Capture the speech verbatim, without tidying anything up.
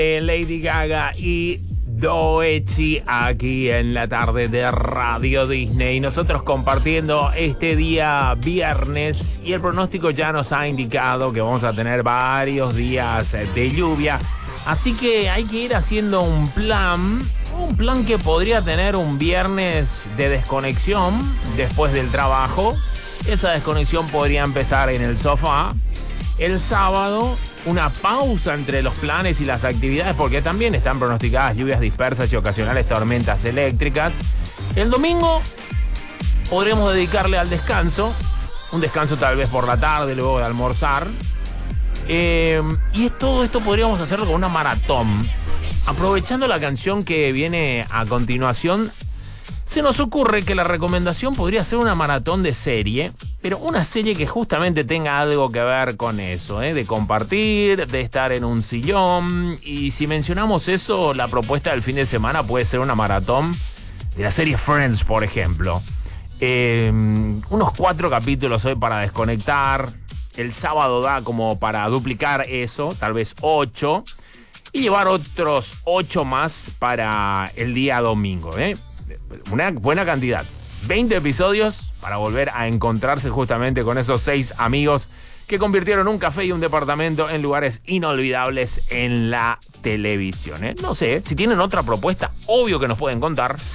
Lady Gaga y Doechii aquí en la tarde de Radio Disney. Nosotros compartiendo este día viernes y el pronóstico ya nos ha indicado que vamos a tener varios días de lluvia. Así que hay que ir haciendo un plan, un plan que podría tener un viernes de desconexión después del trabajo. Esa desconexión podría empezar en el sofá. El sábado, una pausa entre los planes y las actividades, porque también están pronosticadas lluvias dispersas y ocasionales tormentas eléctricas. El domingo podremos dedicarle al descanso, un descanso tal vez por la tarde, luego de almorzar. Eh, y todo esto podríamos hacerlo con una maratón. Aprovechando la canción que viene a continuación, se nos ocurre que la recomendación podría ser una maratón de serie, pero una serie que justamente tenga algo que ver con eso, ¿eh? De compartir, de estar en un sillón. Y si mencionamos eso, la propuesta del fin de semana puede ser una maratón de la serie Friends, por ejemplo. Eh, unos cuatro capítulos hoy para desconectar. El sábado da como para duplicar eso, tal vez ocho. Y llevar otros ocho más para el día domingo, ¿eh? Una buena cantidad. veinte episodios para volver a encontrarse justamente con esos seis amigos que convirtieron un café y un departamento en lugares inolvidables en la televisión, ¿eh? No sé, si tienen otra propuesta, obvio que nos pueden contar.